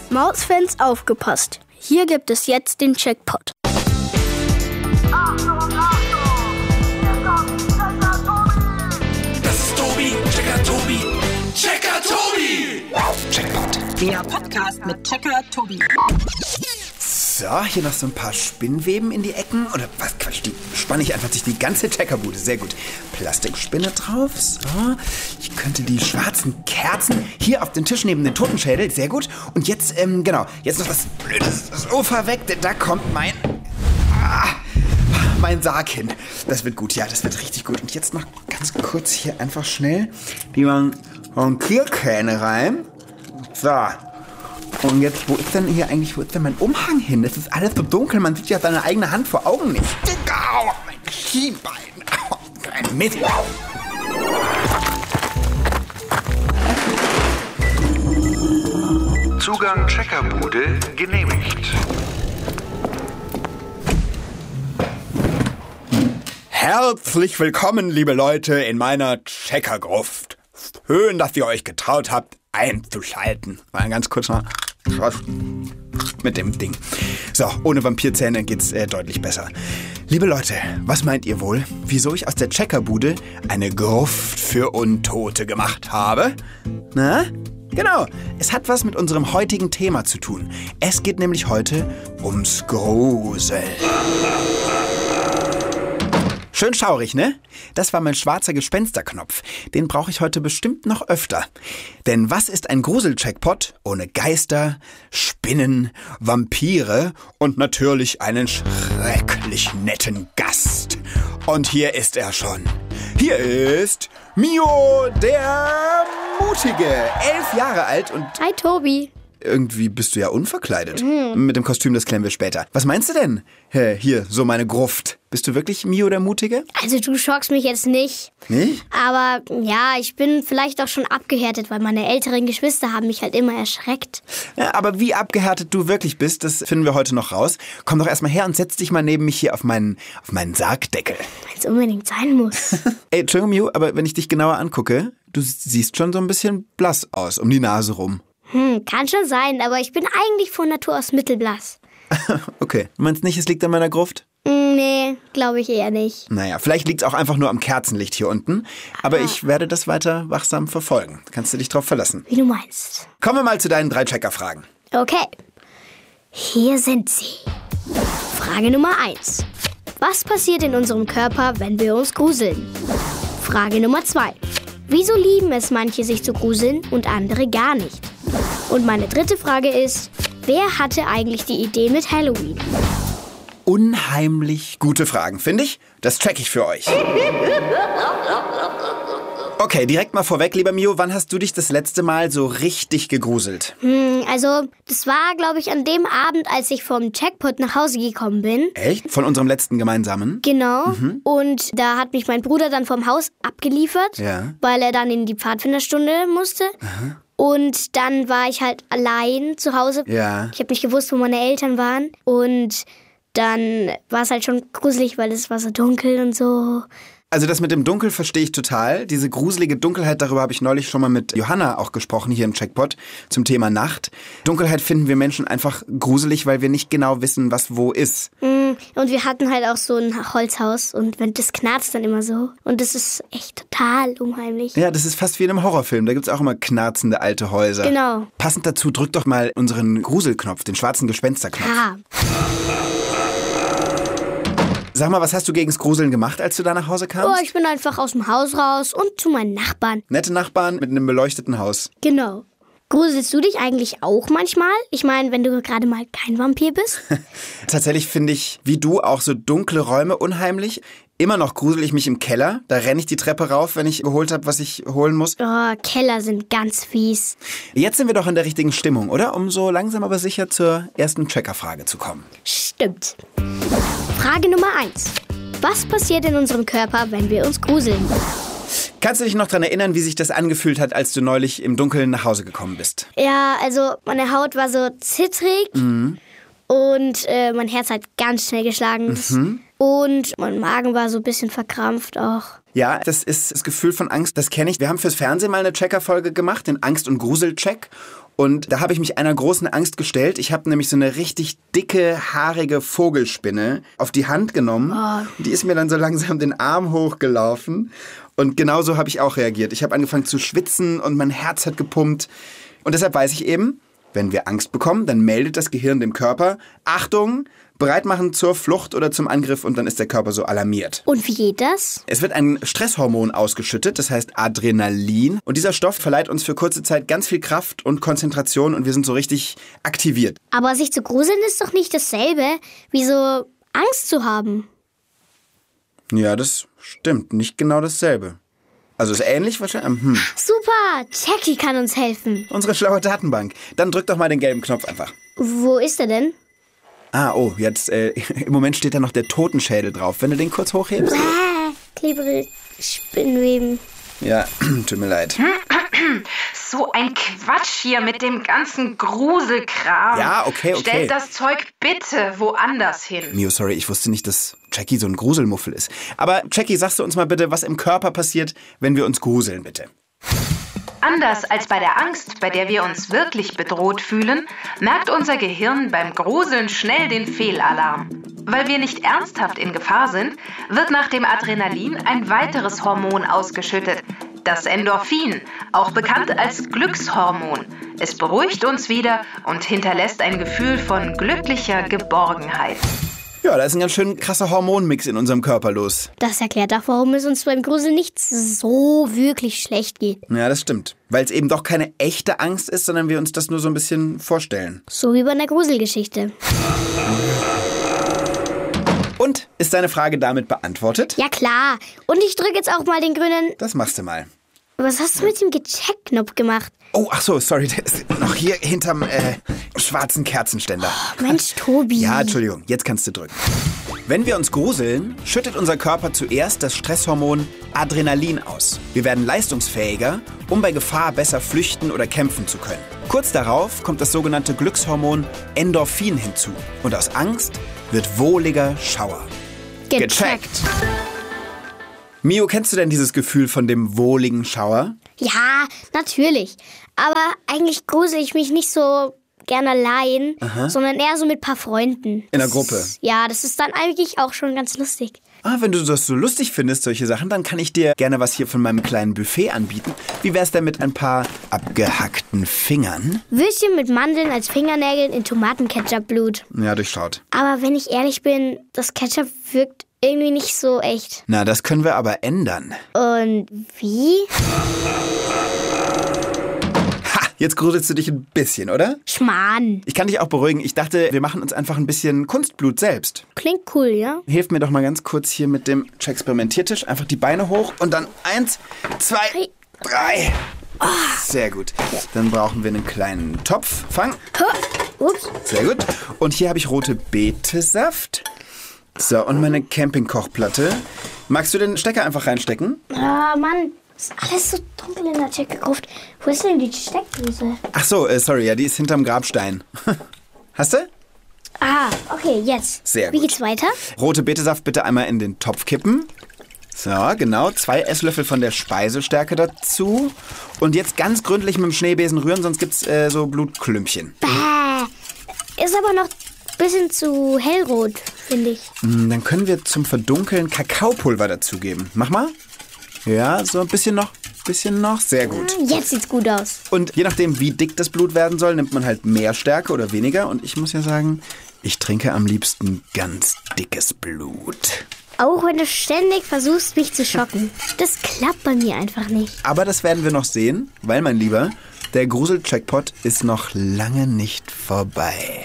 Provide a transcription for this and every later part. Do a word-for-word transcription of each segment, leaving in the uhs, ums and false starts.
Mausfans aufgepasst. Hier gibt es jetzt den Checkpot. Achtung, Achtung! Hier kommt Checker Tobi! Das ist Tobi, Checker Tobi, Checker Tobi! Checkpot. Der Podcast mit Checker Tobi. So, hier noch so ein paar Spinnweben in die Ecken. Oder was, Quatsch, die spanne ich einfach durch die ganze Checkerbude. Sehr gut. Plastikspinne drauf. So. Ich könnte die schwarzen Kerzen hier auf den Tisch neben den Totenschädel. Sehr gut. Und jetzt, ähm, genau, jetzt noch das blöde Sofa weg. Denn da kommt mein... Ah, mein Sarg hin. Das wird gut, ja, das wird richtig gut. Und jetzt noch ganz kurz hier einfach schnell die Vampirkähne rein. So. Und jetzt, wo ist denn hier eigentlich, wo ist denn mein Umhang hin? Das ist alles so dunkel, man sieht ja seine eigene Hand vor Augen nicht. Au, mein Schienbein. Au, ein Mist. Zugang Checkerbude genehmigt. Herzlich willkommen, liebe Leute, in meiner Checkergruft. Schön, dass ihr euch getraut habt, einzuschalten. Mal ganz kurz noch mit dem Ding. So, ohne Vampirzähne geht's äh, deutlich besser. Liebe Leute, was meint ihr wohl, wieso ich aus der Checkerbude eine Gruft für Untote gemacht habe? Na? Genau, es hat was mit unserem heutigen Thema zu tun. Es geht nämlich heute ums Gruseln. Schön schaurig, ne? Das war mein schwarzer Gespensterknopf. Den brauche ich heute bestimmt noch öfter. Denn was ist ein Grusel-Checkpot ohne Geister, Spinnen, Vampire und natürlich einen schrecklich netten Gast? Und hier ist er schon. Hier ist Mio, der Mutige. Elf Jahre alt und... Hi, Tobi. Irgendwie bist du ja unverkleidet. Mhm. Mit dem Kostüm, das klären wir später. Was meinst du denn? Hey, hier, so meine Gruft. Bist du wirklich Mio der Mutige? Also du schockst mich jetzt nicht. Nicht? Aber ja, ich bin vielleicht auch schon abgehärtet, weil meine älteren Geschwister haben mich halt immer erschreckt. Ja, aber wie abgehärtet du wirklich bist, das finden wir heute noch raus. Komm doch erstmal her und setz dich mal neben mich hier auf meinen, auf meinen Sargdeckel. Wenn es unbedingt sein muss. Ey, Entschuldigung, Mio, aber wenn ich dich genauer angucke, du siehst schon so ein bisschen blass aus, um die Nase rum. Hm, kann schon sein, aber ich bin eigentlich von Natur aus mittelblass. Okay, du meinst nicht, es liegt an meiner Gruft? Nee, glaube ich eher nicht. Naja, vielleicht liegt es auch einfach nur am Kerzenlicht hier unten. Aber ah. ich werde das weiter wachsam verfolgen. Kannst du dich drauf verlassen. Wie du meinst. Kommen wir mal zu deinen drei Checker-Fragen. Okay, hier sind sie. Frage Nummer eins. Was passiert in unserem Körper, wenn wir uns gruseln? Frage Nummer zwei. Wieso lieben es manche, sich zu gruseln und andere gar nicht? Und meine dritte Frage ist, wer hatte eigentlich die Idee mit Halloween? Unheimlich gute Fragen, finde ich. Das check ich für euch. Okay, direkt mal vorweg, lieber Mio, wann hast du dich das letzte Mal so richtig gegruselt? Hm, also, das war, glaube ich, an dem Abend, als ich vom Checkpot nach Hause gekommen bin. Echt? Von unserem letzten gemeinsamen? Genau. Mhm. Und da hat mich mein Bruder dann vom Haus abgeliefert, ja. weil er dann in die Pfadfinderstunde musste. Aha. Und dann war ich halt allein zu Hause. Ja. Ich habe nicht gewusst, wo meine Eltern waren. Und dann war es halt schon gruselig, weil es war so dunkel und so. Also das mit dem Dunkel verstehe ich total. Diese gruselige Dunkelheit, darüber habe ich neulich schon mal mit Johanna auch gesprochen, hier im Checkpot, zum Thema Nacht. Dunkelheit finden wir Menschen einfach gruselig, weil wir nicht genau wissen, was wo ist. Und wir hatten halt auch so ein Holzhaus und das knarzt dann immer so. Und das ist echt total unheimlich. Ja, das ist fast wie in einem Horrorfilm. Da gibt es auch immer knarzende alte Häuser. Genau. Passend dazu, drück doch mal unseren Gruselknopf, den schwarzen Gespensterknopf. Ja. Sag mal, was hast du gegens Gruseln gemacht, als du da nach Hause kamst? Oh, ich bin einfach aus dem Haus raus und zu meinen Nachbarn. Nette Nachbarn mit einem beleuchteten Haus. Genau. Gruselst du dich eigentlich auch manchmal? Ich meine, wenn du gerade mal kein Vampir bist? Tatsächlich finde ich, wie du, auch so dunkle Räume unheimlich. Immer noch grusel ich mich im Keller. Da renne ich die Treppe rauf, wenn ich geholt habe, was ich holen muss. Oh, Keller sind ganz fies. Jetzt sind wir doch in der richtigen Stimmung, oder? Um so langsam aber sicher zur ersten Checker-Frage zu kommen. Stimmt. Frage Nummer eins. Was passiert in unserem Körper, wenn wir uns gruseln? Kannst du dich noch daran erinnern, wie sich das angefühlt hat, als du neulich im Dunkeln nach Hause gekommen bist? Ja, also meine Haut war so zittrig mhm. und äh, mein Herz hat ganz schnell geschlagen. Mhm. Und mein Magen war so ein bisschen verkrampft auch. Ja, das ist das Gefühl von Angst, das kenne ich. Wir haben fürs Fernsehen mal eine Checker-Folge gemacht, den Angst- und Grusel-Check. Und da habe ich mich einer großen Angst gestellt. Ich habe nämlich so eine richtig dicke, haarige Vogelspinne auf die Hand genommen. Oh. Die ist mir dann so langsam den Arm hochgelaufen. Und genauso habe ich auch reagiert. Ich habe angefangen zu schwitzen und mein Herz hat gepumpt. Und deshalb weiß ich eben, wenn wir Angst bekommen, dann meldet das Gehirn dem Körper, Achtung, bereit machen zur Flucht oder zum Angriff, und dann ist der Körper so alarmiert. Und wie geht das? Es wird ein Stresshormon ausgeschüttet, das heißt Adrenalin. Und dieser Stoff verleiht uns für kurze Zeit ganz viel Kraft und Konzentration und wir sind so richtig aktiviert. Aber sich zu gruseln ist doch nicht dasselbe, wie so Angst zu haben. Ja, das stimmt. Nicht genau dasselbe. Also ist ähnlich wahrscheinlich. Hm. Super, Jackie kann uns helfen. Unsere schlaue Datenbank. Dann drück doch mal den gelben Knopf einfach. Wo ist er denn? Ah, oh, jetzt, äh, im Moment steht da noch der Totenschädel drauf. Wenn du den kurz hochhebst. Bäh, klebrige Spinnweben. Ja, tut mir leid. So ein Quatsch hier mit dem ganzen Gruselkram. Ja, okay, okay. Stellt das Zeug bitte woanders hin. Mio, sorry, ich wusste nicht, dass Jackie so ein Gruselmuffel ist. Aber Jackie, sagst du uns mal bitte, was im Körper passiert, wenn wir uns gruseln, bitte? Anders als bei der Angst, bei der wir uns wirklich bedroht fühlen, merkt unser Gehirn beim Gruseln schnell den Fehlalarm. Weil wir nicht ernsthaft in Gefahr sind, wird nach dem Adrenalin ein weiteres Hormon ausgeschüttet, das Endorphin, auch bekannt als Glückshormon. Es beruhigt uns wieder und hinterlässt ein Gefühl von glücklicher Geborgenheit. Ja, da ist ein ganz schön krasser Hormonmix in unserem Körper los. Das erklärt auch, warum es uns beim Gruseln nicht so wirklich schlecht geht. Ja, das stimmt. Weil es eben doch keine echte Angst ist, sondern wir uns das nur so ein bisschen vorstellen. So wie bei einer Gruselgeschichte. Und, ist deine Frage damit beantwortet? Ja klar. Und ich drücke jetzt auch mal den grünen... Das machst du mal. Was hast du mit dem Gecheckt-Knopf gemacht? Oh, ach so, sorry, der ist noch hier hinterm äh, schwarzen Kerzenständer. Oh, Mensch, Tobi. Ja, Entschuldigung, jetzt kannst du drücken. Wenn wir uns gruseln, schüttet unser Körper zuerst das Stresshormon Adrenalin aus. Wir werden leistungsfähiger, um bei Gefahr besser flüchten oder kämpfen zu können. Kurz darauf kommt das sogenannte Glückshormon Endorphin hinzu. Und aus Angst wird wohliger Schauer. Gecheckt. Mio, kennst du denn dieses Gefühl von dem wohligen Schauer? Ja, natürlich. Aber eigentlich grusel ich mich nicht so gern allein, Aha. sondern eher so mit ein paar Freunden. In der Gruppe? Das, ja, das ist dann eigentlich auch schon ganz lustig. Ah, wenn du das so lustig findest, solche Sachen, dann kann ich dir gerne was hier von meinem kleinen Buffet anbieten. Wie wär's denn mit ein paar abgehackten Fingern? Würstchen mit Mandeln als Fingernägeln in Tomatenketchup-Blut. Ja, durchschaut. Aber wenn ich ehrlich bin, das Ketchup wirkt irgendwie nicht so echt. Na, das können wir aber ändern. Und wie? Ha, jetzt gruselst du dich ein bisschen, oder? Schmarrn. Ich kann dich auch beruhigen. Ich dachte, wir machen uns einfach ein bisschen Kunstblut selbst. Klingt cool, ja? Hilf mir doch mal ganz kurz hier mit dem Experimentiertisch. Einfach die Beine hoch und dann eins, zwei, drei. Oh. Sehr gut. Dann brauchen wir einen kleinen Topf. Fang. Ups. Sehr gut. Und hier habe ich rote Betesaft. So, und meine Campingkochplatte. Magst du den Stecker einfach reinstecken? Ah, Mann. Ist alles so dunkel in der Checkergruft. Wo ist denn die Steckdose? Ach so, äh, sorry, ja, die ist hinterm Grabstein. Hast du? Ah, okay, jetzt. Sehr Wie gut. geht's weiter? Rote Betesaft bitte einmal in den Topf kippen. So, genau. Zwei Esslöffel von der Speisestärke dazu. Und jetzt ganz gründlich mit dem Schneebesen rühren, sonst gibt's äh, so Blutklümpchen. Bäh. Ist aber noch ein bisschen zu hellrot, finde ich. Dann können wir zum Verdunkeln Kakaopulver dazugeben. Mach mal. Ja, so ein bisschen noch. Bisschen noch. Sehr gut. Jetzt sieht's gut aus. Und je nachdem, wie dick das Blut werden soll, nimmt man halt mehr Stärke oder weniger. Und ich muss ja sagen, ich trinke am liebsten ganz dickes Blut. Auch wenn du ständig versuchst, mich zu schocken. Das klappt bei mir einfach nicht. Aber das werden wir noch sehen, weil, mein Lieber, der Grusel-Checkpot ist noch lange nicht vorbei.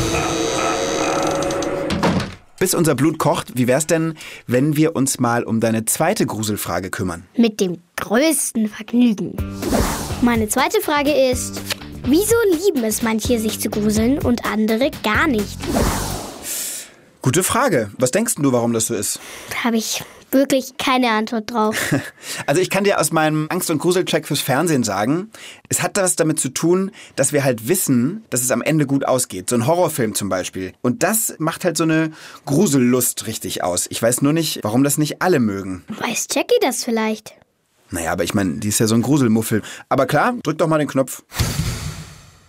Bis unser Blut kocht, wie wär's denn, wenn wir uns mal um deine zweite Gruselfrage kümmern? Mit dem größten Vergnügen. Meine zweite Frage ist, wieso lieben es manche, sich zu gruseln und andere gar nicht? Gute Frage. Was denkst du, warum das so ist? Da habe ich wirklich keine Antwort drauf. Also ich kann dir aus meinem Angst- und Gruselcheck fürs Fernsehen sagen, es hat was damit zu tun, dass wir halt wissen, dass es am Ende gut ausgeht. So ein Horrorfilm zum Beispiel. Und das macht halt so eine Grusellust richtig aus. Ich weiß nur nicht, warum das nicht alle mögen. Weiß Jackie das vielleicht? Naja, aber ich meine, die ist ja so ein Gruselmuffel. Aber klar, drück doch mal den Knopf.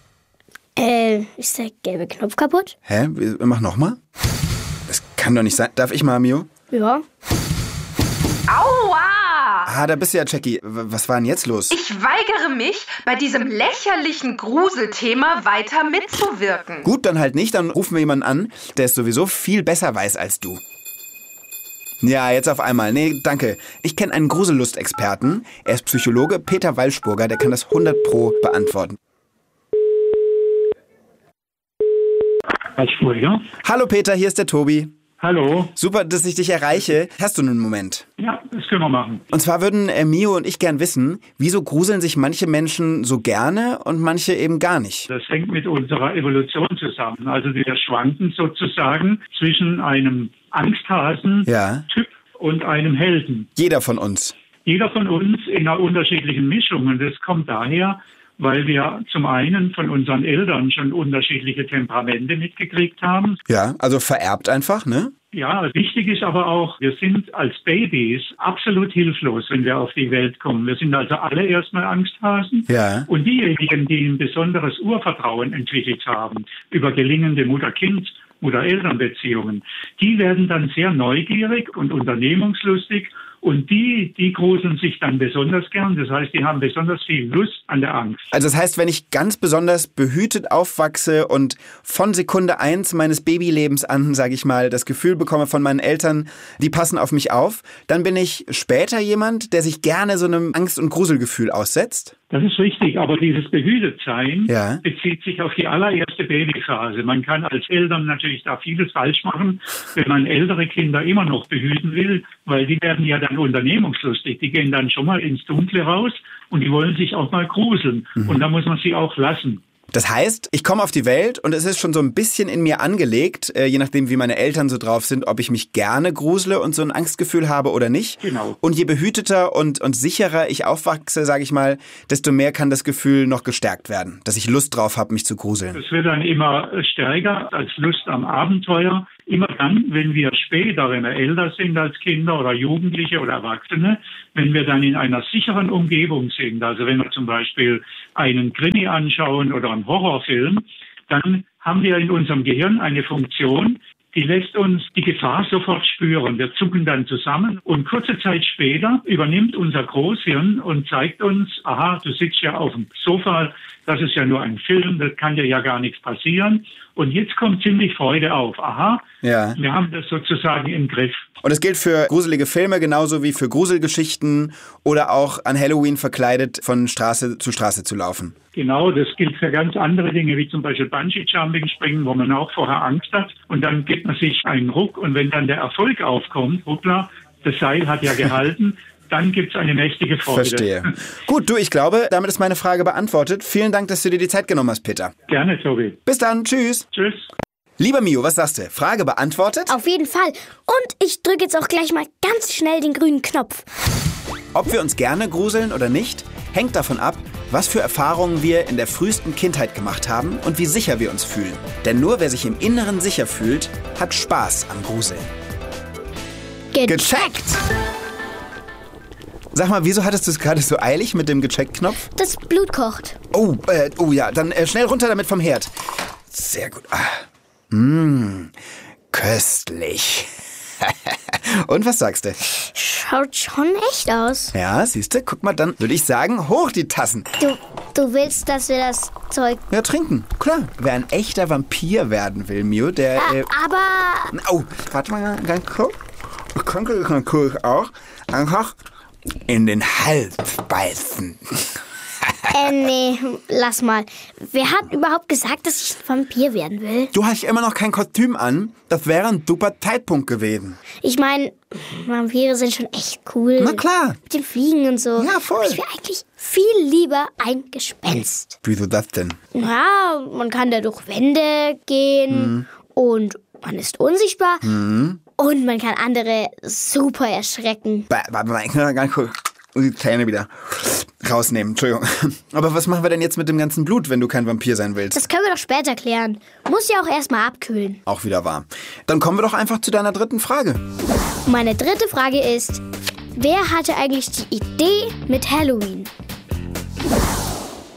Äh, ist der gelbe Knopf kaputt? Hä? Mach nochmal. Das kann doch nicht sein. Darf ich mal, Mio? Ja. Aua! Ah, da bist du ja, Jackie. Was war denn jetzt los? Ich weigere mich, bei diesem lächerlichen Gruselthema weiter mitzuwirken. Gut, dann halt nicht. Dann rufen wir jemanden an, der es sowieso viel besser weiß als du. Ja, jetzt auf einmal. Nee, danke. Ich kenne einen Grusellustexperten. Er ist Psychologe, Peter Walschburger. Der kann das hundert Pro beantworten. Walschburger. Hallo Peter, hier ist der Tobi. Hallo. Super, dass ich dich erreiche. Hast du einen Moment? Ja, das können wir machen. Und zwar würden äh, Mio und ich gern wissen, wieso gruseln sich manche Menschen so gerne und manche eben gar nicht? Das hängt mit unserer Evolution zusammen. Also wir schwanken sozusagen zwischen einem Angsthasen-Typ Ja. und einem Helden. Jeder von uns. Jeder von uns in einer unterschiedlichen Mischung. Und das kommt daher, weil wir zum einen von unseren Eltern schon unterschiedliche Temperamente mitgekriegt haben. Ja, also vererbt einfach, ne? Ja, wichtig ist aber auch, wir sind als Babys absolut hilflos, wenn wir auf die Welt kommen. Wir sind also alle erstmal Angsthasen. Ja. Und diejenigen, die ein besonderes Urvertrauen entwickelt haben über gelingende Mutter-Kind- Mutter-Eltern-Beziehungen, die werden dann sehr neugierig und unternehmungslustig. Und die, die gruseln sich dann besonders gern. Das heißt, die haben besonders viel Lust an der Angst. Also das heißt, wenn ich ganz besonders behütet aufwachse und von Sekunde eins meines Babylebens an, sage ich mal, das Gefühl bekomme von meinen Eltern, die passen auf mich auf, dann bin ich später jemand, der sich gerne so einem Angst- und Gruselgefühl aussetzt? Das ist richtig, aber dieses Behütetsein Ja. bezieht sich auf die allererste Babyphase. Man kann als Eltern natürlich da vieles falsch machen, wenn man ältere Kinder immer noch behüten will, weil die werden ja dann unternehmungslustig. Die gehen dann schon mal ins Dunkle raus und die wollen sich auch mal gruseln. Mhm. Und da muss man sie auch lassen. Das heißt, ich komme auf die Welt und es ist schon so ein bisschen in mir angelegt, äh, je nachdem, wie meine Eltern so drauf sind, ob ich mich gerne grusele und so ein Angstgefühl habe oder nicht. Genau. Und je behüteter und, und sicherer ich aufwachse, sage ich mal, desto mehr kann das Gefühl noch gestärkt werden, dass ich Lust drauf habe, mich zu gruseln. Es wird dann immer stärker als Lust am Abenteuer. Immer dann, wenn wir später, wenn wir älter sind als Kinder oder Jugendliche oder Erwachsene, wenn wir dann in einer sicheren Umgebung sind, also wenn wir zum Beispiel einen Krimi anschauen oder einen Horrorfilm, dann haben wir in unserem Gehirn eine Funktion, die lässt uns die Gefahr sofort spüren. Wir zucken dann zusammen und kurze Zeit später übernimmt unser Großhirn und zeigt uns, aha, du sitzt ja auf dem Sofa, das ist ja nur ein Film, das kann dir ja gar nichts passieren. Und jetzt kommt ziemlich Freude auf. Aha, ja. Wir haben das sozusagen im Griff. Und es gilt für gruselige Filme genauso wie für Gruselgeschichten oder auch an Halloween verkleidet von Straße zu Straße zu laufen. Genau, das gilt für ganz andere Dinge, wie zum Beispiel Bungee-Jumping springen, wo man auch vorher Angst hat. Und dann gibt man sich einen Ruck. Und wenn dann der Erfolg aufkommt, hoppla, das Seil hat ja gehalten, dann gibt es eine mächtige Freude. Verstehe. Gut, du, ich glaube, damit ist meine Frage beantwortet. Vielen Dank, dass du dir die Zeit genommen hast, Peter. Gerne, Tobi. Bis dann, tschüss. Tschüss. Lieber Mio, was sagst du? Frage beantwortet? Auf jeden Fall. Und ich drücke jetzt auch gleich mal ganz schnell den grünen Knopf. Ob wir uns gerne gruseln oder nicht, hängt davon ab, was für Erfahrungen wir in der frühesten Kindheit gemacht haben und wie sicher wir uns fühlen. Denn nur wer sich im Inneren sicher fühlt, hat Spaß am Gruseln. Gecheckt! Sag mal, wieso hattest du es gerade so eilig mit dem Gecheckt-Knopf? Das Blut kocht. Oh, äh, oh ja, dann äh, schnell runter damit vom Herd. Sehr gut. Ah. Mmh, köstlich. Und was sagst du? Schaut schon echt aus. Ja, siehst du, guck mal, dann würde ich sagen, hoch die Tassen. Du, du willst, dass wir das Zeug... Ja, trinken, klar. Wer ein echter Vampir werden will, Mio, der... Äh, Äh, aber... oh, warte mal ganz kurz. Ich könnte das natürlich auch einfach in den Hals beißen. Äh, nee, lass mal. Wer hat überhaupt gesagt, dass ich ein Vampir werden will? Du hast immer noch kein Kostüm an. Das wäre ein super Zeitpunkt gewesen. Ich meine, Vampire sind schon echt cool. Na klar. Mit dem Fliegen und so. Ja, voll. Aber ich wäre eigentlich viel lieber ein Gespenst. Wieso das denn? Ja, man kann da durch Wände gehen Mhm. und man ist unsichtbar Mhm. und man kann andere super erschrecken. Warte mal, ich muss mal ganz kurz die Zähne wieder rausnehmen. Entschuldigung. Aber was machen wir denn jetzt mit dem ganzen Blut, wenn du kein Vampir sein willst? Das können wir doch später klären. Muss ja auch erstmal abkühlen. Auch wieder wahr. Dann kommen wir doch einfach zu deiner dritten Frage. Meine dritte Frage ist, wer hatte eigentlich die Idee mit Halloween?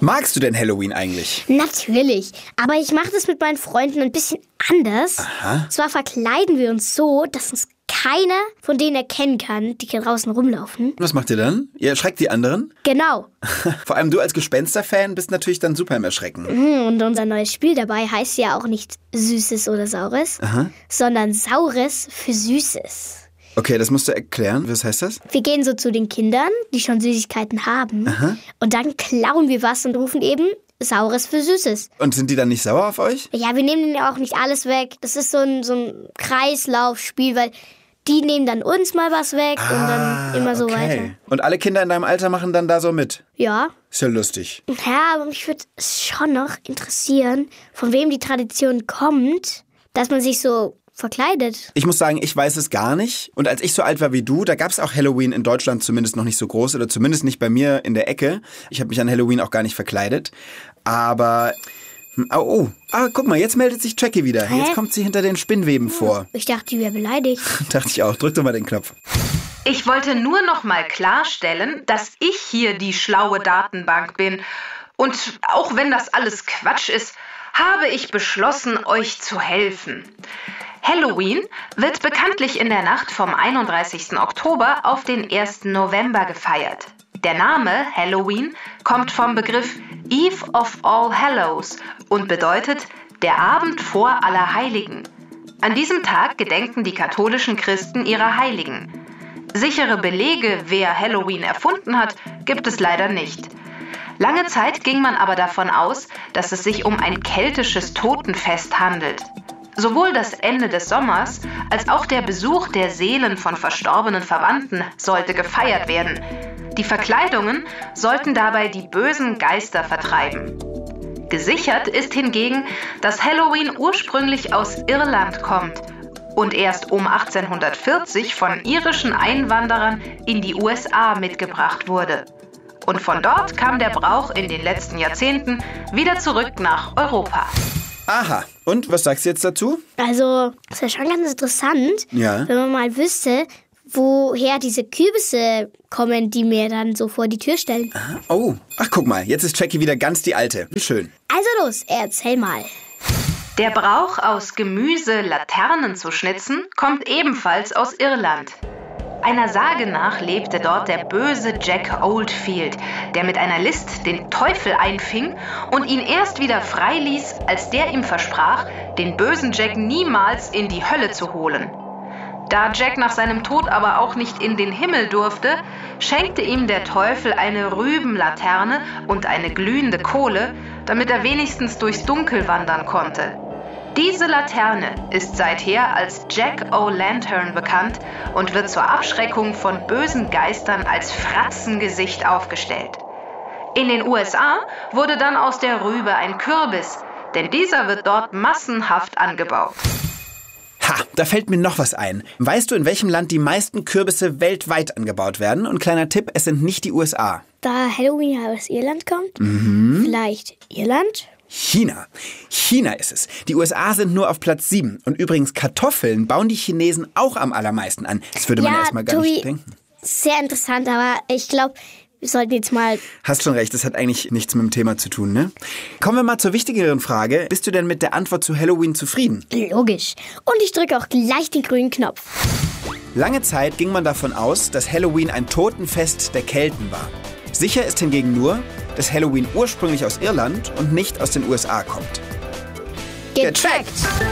Magst du denn Halloween eigentlich? Natürlich, aber ich mache das mit meinen Freunden ein bisschen anders. Aha. Zwar verkleiden wir uns so, dass uns keiner von denen erkennen kann, die hier draußen rumlaufen. Was macht ihr dann? Ihr erschreckt die anderen? Genau. Vor allem du als Gespenster-Fan bist natürlich dann super im Erschrecken. Mhm, und unser neues Spiel dabei heißt ja auch nicht Süßes oder Saures, Aha. sondern Saures für Süßes. Okay, das musst du erklären. Was heißt das? Wir gehen so zu den Kindern, die schon Süßigkeiten haben. Aha. Und dann klauen wir was und rufen eben Saures für Süßes. Und sind die dann nicht sauer auf euch? Ja, wir nehmen ja auch nicht alles weg. Das ist so ein, so ein Kreislaufspiel, weil die nehmen dann uns mal was weg Ah, und dann immer so okay. weiter. Und alle Kinder in deinem Alter machen dann da so mit? Ja. Ist ja lustig. Ja, aber mich würde es schon noch interessieren, von wem die Tradition kommt, dass man sich so verkleidet. Ich muss sagen, ich weiß es gar nicht. Und als ich so alt war wie du, da gab es auch Halloween in Deutschland zumindest noch nicht so groß oder zumindest nicht bei mir in der Ecke. Ich habe mich an Halloween auch gar nicht verkleidet. Aber... Oh, oh. Ah, guck mal, jetzt meldet sich Jackie wieder. Hä? Jetzt kommt sie hinter den Spinnweben vor. Ich dachte, die wäre beleidigt. Dachte ich auch. Drück doch mal den Knopf. Ich wollte nur noch mal klarstellen, dass ich hier die schlaue Datenbank bin. Und auch wenn das alles Quatsch ist, habe ich beschlossen, euch zu helfen. Halloween wird bekanntlich in der Nacht vom einunddreißigsten Oktober auf den ersten November gefeiert. Der Name Halloween kommt vom Begriff Eve of All Hallows und bedeutet der Abend vor Allerheiligen. An diesem Tag gedenken die katholischen Christen ihrer Heiligen. Sichere Belege, wer Halloween erfunden hat, gibt es leider nicht. Lange Zeit ging man aber davon aus, dass es sich um ein keltisches Totenfest handelt. Sowohl das Ende des Sommers als auch der Besuch der Seelen von verstorbenen Verwandten sollte gefeiert werden. Die Verkleidungen sollten dabei die bösen Geister vertreiben. Gesichert ist hingegen, dass Halloween ursprünglich aus Irland kommt und erst um achtzehnhundertvierzig von irischen Einwanderern in die U S A mitgebracht wurde. Und von dort kam der Brauch in den letzten Jahrzehnten wieder zurück nach Europa. Aha. Und, was sagst du jetzt dazu? Also, das wäre schon ganz interessant, Ja. wenn man mal wüsste, woher diese Kürbisse kommen, die mir dann so vor die Tür stellen. Oh, ach guck mal, jetzt ist Jackie wieder ganz die Alte. Wie schön. Also los, erzähl mal. Der Brauch, aus Gemüse Laternen zu schnitzen, kommt ebenfalls aus Irland. Einer Sage nach lebte dort der böse Jack Oldfield, der mit einer List den Teufel einfing und ihn erst wieder freiließ, als der ihm versprach, den bösen Jack niemals in die Hölle zu holen. Da Jack nach seinem Tod aber auch nicht in den Himmel durfte, schenkte ihm der Teufel eine Rübenlaterne und eine glühende Kohle, damit er wenigstens durchs Dunkel wandern konnte. Diese Laterne ist seither als Jack-O'-Lantern bekannt und wird zur Abschreckung von bösen Geistern als Fratzengesicht aufgestellt. In den U S A wurde dann aus der Rübe ein Kürbis, denn dieser wird dort massenhaft angebaut. Ha, da fällt mir noch was ein. Weißt du, in welchem Land die meisten Kürbisse weltweit angebaut werden? Und kleiner Tipp, es sind nicht die U S A. Da Halloween ja aus Irland kommt, Mhm. vielleicht Irland? China. China ist es. Die U S A sind nur auf Platz sieben. Und übrigens, Kartoffeln bauen die Chinesen auch am allermeisten an. Das würde man Ja, erstmal gar Tobi, nicht denken. Sehr interessant, aber ich glaube, wir sollten jetzt mal... Hast schon recht, das hat eigentlich nichts mit dem Thema zu tun, ne? Kommen wir mal zur wichtigeren Frage. Bist du denn mit der Antwort zu Halloween zufrieden? Logisch. Und ich drücke auch gleich den grünen Knopf. Lange Zeit ging man davon aus, dass Halloween ein Totenfest der Kelten war. Sicher ist hingegen nur, dass Halloween ursprünglich aus Irland und nicht aus den U S A kommt. Gecheckt!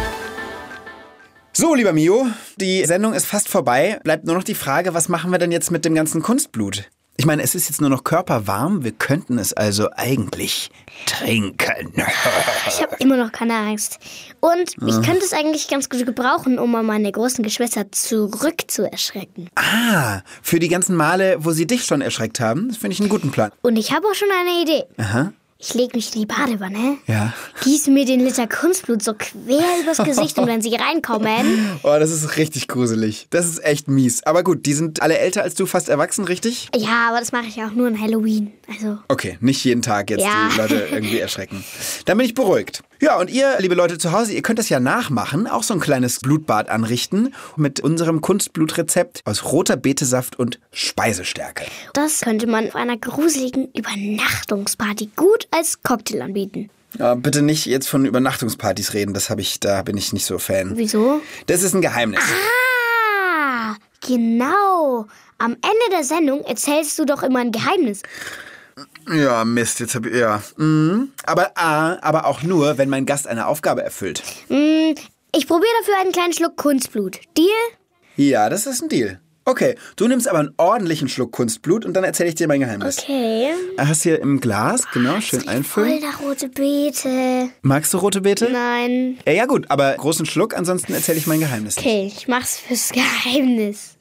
So, lieber Mio, die Sendung ist fast vorbei. Bleibt nur noch die Frage, was machen wir denn jetzt mit dem ganzen Kunstblut? Ich meine, es ist jetzt nur noch körperwarm. Wir könnten es also eigentlich trinken. Ich habe immer noch keine Angst. Und ich könnte es eigentlich ganz gut gebrauchen, um mal meine großen Geschwister zurückzuerschrecken. Ah, für die ganzen Male, wo sie dich schon erschreckt haben. Das finde ich einen guten Plan. Und ich habe auch schon eine Idee. Aha. Ich lege mich in die Badewanne, Ja. gieße mir den Liter Kunstblut so quer übers Gesicht und wenn sie reinkommen... Oh, das ist richtig gruselig. Das ist echt mies. Aber gut, die sind alle älter als du, fast erwachsen, richtig? Ja, aber das mache ich auch nur an Halloween. Also, Okay, nicht jeden Tag jetzt Ja. die Leute irgendwie erschrecken. Dann bin ich beruhigt. Ja, und ihr, liebe Leute zu Hause, ihr könnt das ja nachmachen, auch so ein kleines Blutbad anrichten mit unserem Kunstblutrezept aus roter Betesaft und Speisestärke. Das könnte man auf einer gruseligen Übernachtungsparty gut als Cocktail anbieten. Ja, bitte nicht jetzt von Übernachtungspartys reden, das habe ich, da bin ich nicht so Fan. Wieso? Das ist ein Geheimnis. Ah, genau. Am Ende der Sendung erzählst du doch immer ein Geheimnis. Ja, Mist, jetzt habe ich, ja. Mhm. Aber, ah, aber auch nur, wenn mein Gast eine Aufgabe erfüllt. Mm, ich probiere dafür einen kleinen Schluck Kunstblut. Deal? Ja, das ist ein Deal. Okay, du nimmst aber einen ordentlichen Schluck Kunstblut und dann erzähle ich dir mein Geheimnis. Okay. Hast hier im Glas, genau, schön einfüllen. Voll nach rote Beete. Magst du rote Beete? Nein. Ja, ja gut, aber großen Schluck, ansonsten erzähle ich mein Geheimnis. Okay, ich mach's fürs Geheimnis.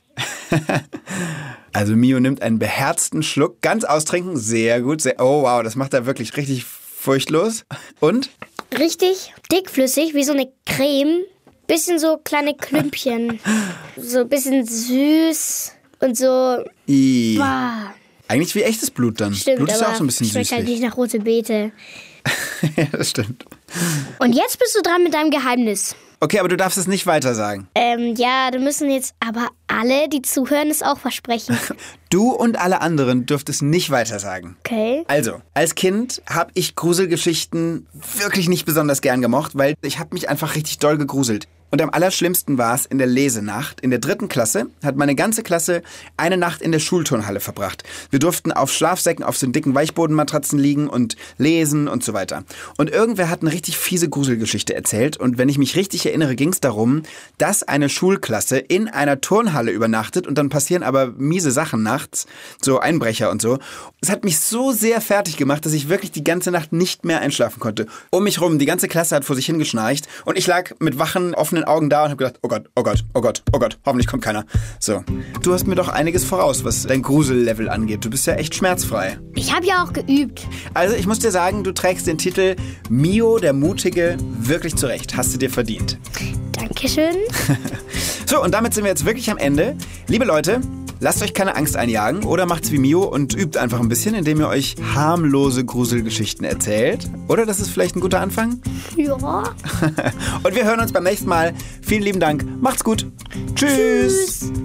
Also Mio nimmt einen beherzten Schluck, ganz austrinken, sehr gut. Sehr, oh wow, das macht er wirklich richtig furchtlos. Und? Richtig dickflüssig, wie so eine Creme. Bisschen so kleine Klümpchen. So ein bisschen süß und so. I. Bah. Eigentlich wie echtes Blut dann. Stimmt, Blut ist ja aber auch so ein bisschen schmeckt süßlich. halt nicht nach rote Beete. Ja, das stimmt. Und jetzt bist du dran mit deinem Geheimnis. Okay, aber du darfst es nicht weiter sagen. Ähm, ja, da müssen jetzt aber alle, die zuhören, es auch versprechen. Du und alle anderen dürft es nicht weiter sagen. Okay. Also, als Kind habe ich Gruselgeschichten wirklich nicht besonders gern gemocht, weil ich habe mich einfach richtig doll gegruselt. Und am allerschlimmsten war es in der Lesenacht. In der dritten Klasse hat meine ganze Klasse eine Nacht in der Schulturnhalle verbracht. Wir durften auf Schlafsäcken auf so dicken Weichbodenmatratzen liegen und lesen und so weiter. Und irgendwer hat eine richtig fiese Gruselgeschichte erzählt. Und wenn ich mich richtig erinnere, ging es darum, dass eine Schulklasse in einer Turnhalle übernachtet und dann passieren aber miese Sachen nachts, so Einbrecher und so. Es hat mich so sehr fertig gemacht, dass ich wirklich die ganze Nacht nicht mehr einschlafen konnte. Um mich rum, die ganze Klasse hat vor sich hingeschnarcht und ich lag mit wachen, offenen Augen da und habe gedacht, oh Gott, oh Gott, oh Gott, oh Gott, hoffentlich kommt keiner. So, du hast mir doch einiges voraus, was dein Grusellevel angeht. Du bist ja echt schmerzfrei. Ich habe ja auch geübt. Also ich muss dir sagen, du trägst den Titel Mio der Mutige wirklich zurecht. Hast du dir verdient. Dankeschön. So, und damit sind wir jetzt wirklich am Ende. Liebe Leute, lasst euch keine Angst einjagen oder macht's wie Mio und übt einfach ein bisschen, indem ihr euch harmlose Gruselgeschichten erzählt. Oder das ist vielleicht ein guter Anfang? Ja. Und wir hören uns beim nächsten Mal. Vielen lieben Dank. Macht's gut. Tschüss. Tschüss.